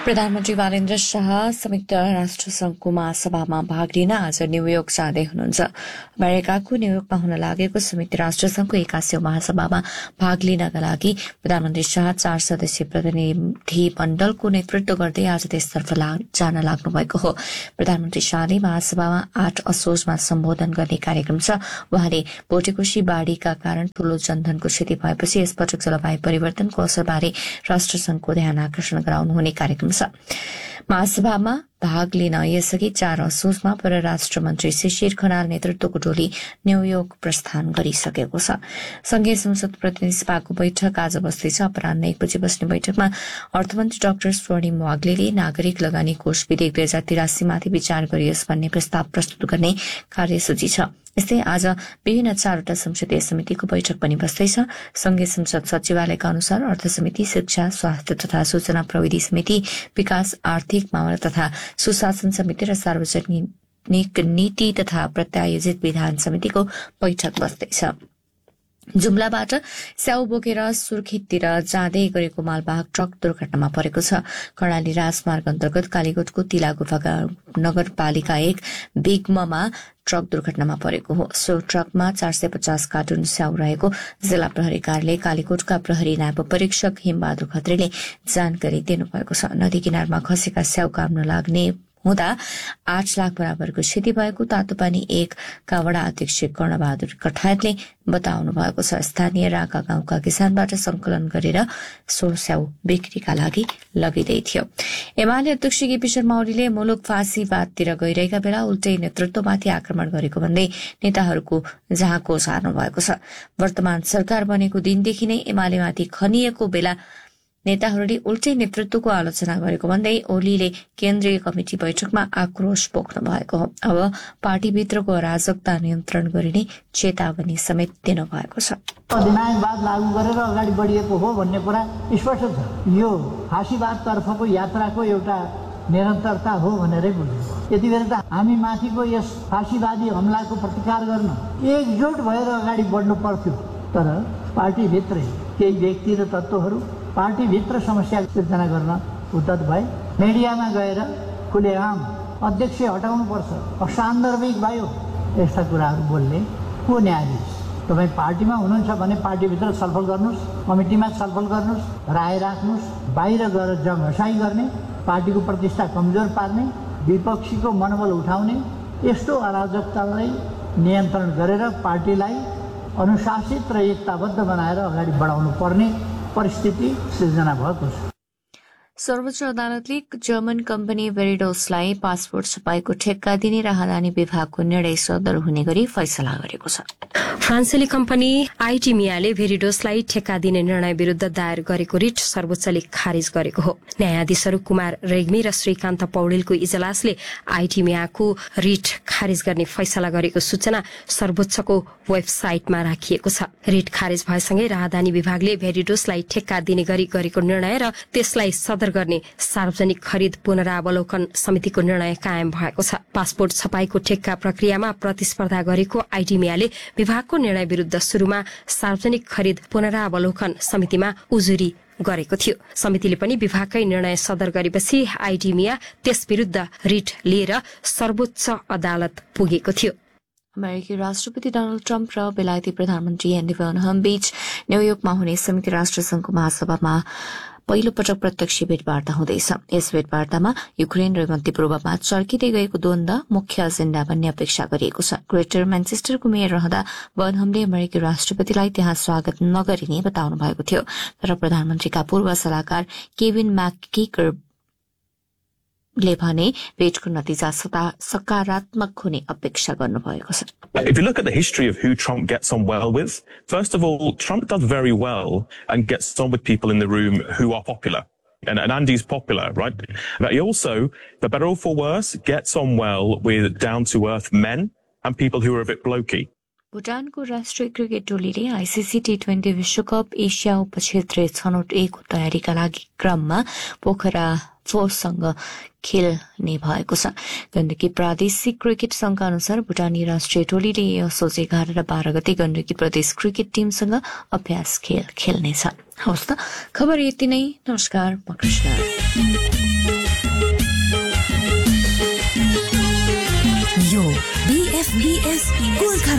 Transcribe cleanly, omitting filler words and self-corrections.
प्रधानमन्त्री बालेन्द्र शाह संयुक्त राष्ट्र संघको महासभामा भाग लिन आज न्यूयोर्क जाँदै हुनुहुन्छ। अमेरिकाको न्यूयोर्कमा हुन लागेको संयुक्त राष्ट्र संघको 81औं महासभामा भाग लिनका लागि प्रधानमन्त्री शाह 4 सदस्यीय प्रतिनिधि मण्डलको नेतृत्व गर्दै आज त्यसतर्फ जान लाग्नु भएको हो। प्रधानमन्त्री शाहले महासभामा 8 असोजमा सम्बोधन गर्ने कार्यक्रम छ। उहाँले भोटेकोशी बाढ़ीका कारण ठूलो जनधनको क्षति भएपछि यसपटक जलवायु परिवर्तनको असरबारे राष्ट्रसंघको ध्यान आकर्षण गराउनुहुने कार्यक्रम छ। महासभामा भाग लिन यसअघि 4 असोजमा परराष्ट्र मन्त्री शिशिर खनाल नेतृत्वको टोली न्यूयोर्क प्रस्थान गरिसकेको छ। संघीय संसद प्रतिनिधि सभाको बैठक आज बस्दैछ। अपराह्न 1 बजे बस्ने बैठकमा अर्थमन्त्री डाक्टर स्वर्णिम वाग्लेले नागरिक लगानी कोष विधेयक 2083 माथि विचार गरियोस् भन्ने प्रस्ताव प्रस्तुत गर्ने कार्यसूची छ। यस्तै आज विभिन्न 4वटा संसदीय समितिको बैठक पनि बस्दैछ। संघीय संसद सचिवालयका अनुसार अर्थ समिति, शिक्षा, स्वास्थ्य तथा सूचना प्रविधि समिति, विकास, आर्थिक मामला तथा सुशासन समिति र सार्वजनिक नीति तथा प्रत्यायोजित विधान समितिको बैठक बस्दैछ। जुम्लाबाट स्याउ बोकेर सुर्खेततिर जाँदै गरेको मालवाहक ट्रक दुर्घटनामा परेको छ। कर्णाली राजमार्ग अन्तर्गत कालीकोटको तिलागुफा नगरपालिका 1 बिग्ममा ट्रक दुर्घटनामा परेको हो। सो ट्रकमा 450 कार्टुन स्याउ रहेको जिल्ला प्रहरी कार्यालय कालीकोटका प्रहरी नायब परीक्षक हिमबहादुर खत्रीले जानकारी दिनुभएको छ। नदी किनारमा खसेका स्याउ काम नलाग्ने हुँदा 8 लाख बराबरको क्षति भएको तातोपानी 1 का वडा अध्यक्ष कर्णबहादुर कठायतले बताउनु भएको छ। स्थानीय राका गाउँका किसानबाट संकलन गरेर सो स्याउ बिक्रीका लागि लगिँदै थियो। एमाले अध्यक्ष केपी शर्मा ओलीले मुलुक फाँसीवादतिर गइरहेका बेला उल्टै नेतृत्वमाथि आक्रमण गरेको भन्दै नेताहरूको झाँको सार्नु भएको छ। वर्तमान सरकार बनेको दिनदेखि नै एमालेमाथि खनिएको बेला नेताहरूले उल्टै नेतृत्वको आलोचना गरेको भन्दै ओलीले केन्द्रीय कमिटी बैठकमा आक्रोश पोख्नु भएको हो। अब पार्टीभित्रको अराजकता नियन्त्रण गरिने चेतावनी समेत दिनुभएको छ। अधिनायकवाद लागू गरेर अगाडि बढिएको हो भन्ने कुरा स्पष्ट छ। यो फाँसीवादतर्फको यात्राको एउटा निरन्तरता हो भनेरै बुझ्नु। यति बेला त हामी माथिको यस फाँसीवादी हमलाको प्रतिकार गर्न एकजुट भएर अगाडि बढ्नु पर्थ्यो। तर पार्टीभित्रै केही व्यक्ति र तत्त्वहरू पार्टीभित्र समस्या सिर्जना गर्न उद्यत भए। मिडियामा गएर खुलेआम अध्यक्ष हटाउनुपर्छ, असान्दर्भिक भयो, यस्ता कुराहरू बोल्ने को न्यायाधीश? तपाईँ पार्टीमा हुनुहुन्छ भने पार्टीभित्र छलफल गर्नुहोस्, कमिटीमा छलफल गर्नुहोस्, राय राख्नुहोस्। बाहिर गएर जङ हसाई गर्ने, पार्टीको प्रतिष्ठा कमजोर पार्ने, विपक्षीको मनोबल उठाउने यस्तो अराजकतालाई नियन्त्रण गरेर पार्टीलाई अनुशासित र एकताबद्ध बनाएर अगाडि बढाउनु पर्ने परिस्थिति सिर्जना भएको छ। सर्वोच्च अदालतले जर्मन कम्पनी भेरिडोसलाई पासपोर्ट छपाईको ठेक्का दिने राहदानी विभागको निर्णय सदर हुने गरी फैसला गरेको छ। फ्रान्सेली कम्पनी आइटिमियाले भेरिडोसलाई ठेक्का दिने निर्णय विरूद्ध दायर गरेको रिट सर्वोच्चले खारिज गरेको हो। न्यायाधीशहरू कुमार रेग्मी र श्रीकान्त पौडेलको इजलासले आइटिमियाको रिट खारिज गर्ने फैसला गरेको सूचना सर्वोच्चको वेबसाइटमा राखिएको छ। रिट खारिज भएसँगै राहदानी विभागले भेरिडोसलाई ठेक्का दिने गरी गरेको निर्णय र त्यसलाई सदर गर्ने सार्वजनिक खरिद पुनरावलोकन समितिको निर्णय कायम भएको छ। पासपोर्ट छपाईको ठेक्का प्रक्रियामा प्रतिस्पर्धा गरेको आइटिमियाले विभागको निर्णय विरूद्ध शुरूमा सार्वजनिक खरिद पुनरावलोकन समितिमा उजुरी गरेको थियो। समितिले पनि विभागकै निर्णय सदर गरेपछि आइटिमिया त्यस विरूद्ध रिट लिएर सर्वोच्च अदालत पुगेको थियो। अमेरिकी राष्ट्रपति डोनाल्ड ट्रम्प र बेलायती प्रधानमन्त्री एन्डी बर्नहम बीच न्यूयोर्कमा हुने संयुक्त राष्ट्र संघको महासभामा पहिलो पटक प्रत्यक्ष भेटवार्ता हुँदैछ। यस भेटवार्तामा युक्रेन र मध्यपूर्वमा चर्किँदै गएको द्वन्द्व मुख्य एजेण्डा बन्ने अपेक्षा गरिएको छ। ग्रेटर म्यान्चेस्टरको मेयर रहँदा बर्नहमले अमेरिकी राष्ट्रपतिलाई त्यहाँ स्वागत नगरिने बताउनु भएको थियो। तर प्रधानमन्त्रीका पूर्व सल्लाहकार केविन म्याककिकर ले भने भेटको नतिजा सकारात्मक हुने अपेक्षा गर्नुभएको छ। If you look at the history of who Trump gets on well with, first of all, Trump does very well and gets on with people in the room who are popular. And Andy's popular, right? But he also, for better or for worse, gets on well with down-to-earth men and people who are a bit blokey. भुटानको राष्ट्रिय cricket टोलीले ICC T20 विश्वकप Asia उपक्षेत्रीय छनौट 1 को तयारीका लागि क्रममा पोखरा फोर्ससँग खेल्ने भएको छ। गण्डकी प्रादेशिक क्रिकेट संघका अनुसार भुटानी राष्ट्रिय टोलीले असोज 11 र 12 गते गण्डकी प्रदेश क्रिकेट टिमसँग अभ्यास खेल खेल्नेछ। हवस् त, खबर यति नै। नमस्कार, म कृष्ण। FBS गोर्खा